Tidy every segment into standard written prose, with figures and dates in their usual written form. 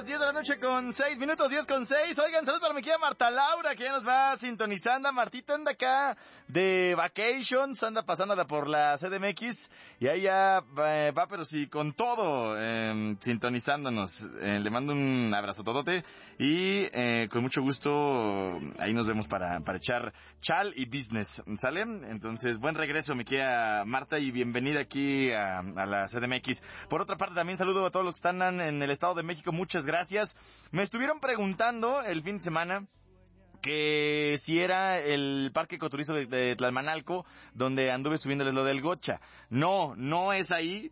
las 10 de la noche con 6 minutos, 10 con 6. Oigan, saludos para mi querida Marta Laura, que ya nos va sintonizando. Martita anda acá de vacations, anda pasándola por la CDMX y ahí ya va, pero sí, con todo, sintonizándonos. Le mando un abrazo todote y con mucho gusto ahí nos vemos para echar chal y business, ¿sale? Entonces, buen regreso, mi querida Marta, y bienvenida aquí a la CDMX. Por otra parte, también saludo a todos los que están en el Estado de México, muchas gracias. Me estuvieron preguntando el fin de semana que si era el parque ecoturístico de Tlalmanalco, donde anduve subiéndoles lo del gocha. No es ahí.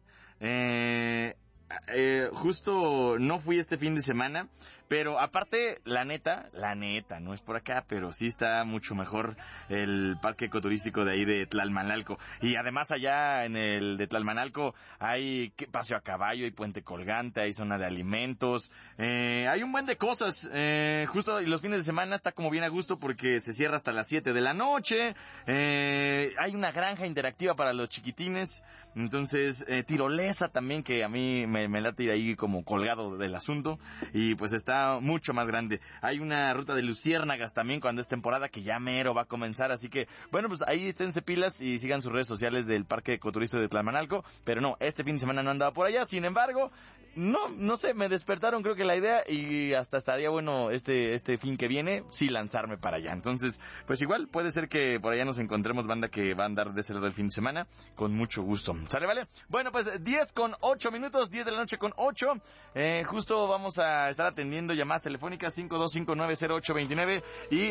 Justo no fui este fin de semana, pero aparte, la neta, no es por acá, pero sí está mucho mejor el parque ecoturístico de ahí de Tlalmanalco. Y además allá en el de Tlalmanalco hay paseo a caballo, hay puente colgante, hay zona de alimentos, hay un buen de cosas. Justo y los fines de semana está como bien a gusto porque se cierra hasta las 7 de la noche. Hay una granja interactiva para los chiquitines, entonces tirolesa también, que a mí me late ir ahí como colgado del asunto, y pues está mucho más grande. Hay una ruta de luciérnagas también cuando es temporada, que ya mero va a comenzar, así que bueno, pues ahí esténse pilas y sigan sus redes sociales del Parque Ecoturístico de Tlalmanalco. Pero no, este fin de semana no andaba por allá. Sin embargo, no sé, me despertaron creo que la idea, y hasta estaría bueno este fin que viene sí lanzarme para allá. Entonces, pues igual puede ser que por allá nos encontremos, banda que va a andar de ese lado el fin de semana, con mucho gusto. ¿Sale, vale? Bueno, pues 10 con 8 minutos, 10 de la noche con 8. Justo vamos a estar atendiendo llamadas telefónicas 52590829 y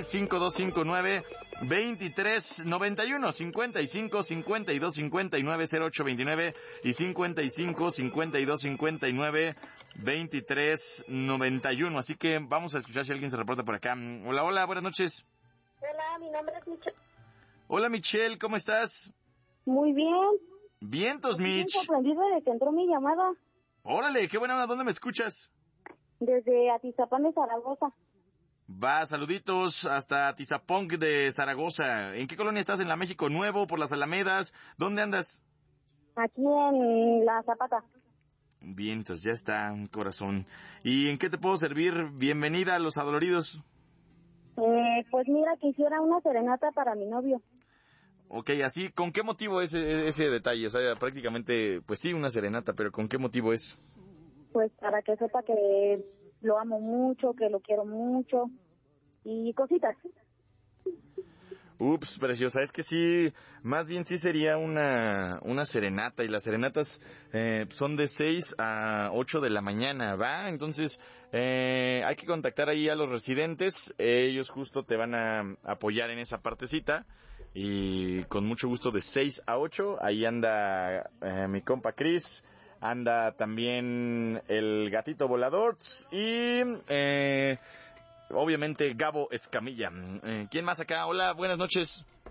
5259-2391, 55-5259-0829 y 55-5259-2391. Así que vamos a escuchar si alguien se reporta por acá. Hola, buenas noches. Hola, mi nombre es Michelle. Hola, Michelle, ¿cómo estás? Muy bien. Vientos, Mich. Estoy sorprendida de que entró mi llamada. Órale, qué buena onda. ¿Dónde me escuchas? Desde Atizapán de Zaragoza. Va, saluditos hasta Atizapán de Zaragoza. ¿En qué colonia estás? ¿En la México Nuevo, por las Alamedas? ¿Dónde andas? Aquí en La Zapata. Vientos, ya está, corazón. ¿Y en qué te puedo servir? Bienvenida a Los Adoloridos. Pues mira, quisiera una serenata para mi novio. Ok, así, ¿con qué motivo ese detalle? O sea, prácticamente, pues sí, una serenata, pero ¿con qué motivo es? Pues para que sepa que lo amo mucho, que lo quiero mucho y cositas. Ups, preciosa, es que sí, más bien sí sería una serenata, y las serenatas son de 6 a 8 de la mañana, ¿va? Entonces, hay que contactar ahí a los residentes, ellos justo te van a apoyar en esa partecita, y con mucho gusto de 6 a 8, ahí anda mi compa Chris, anda también el gatito volador, y obviamente Gabo Escamilla. ¿Quién más acá? Hola, buenas noches.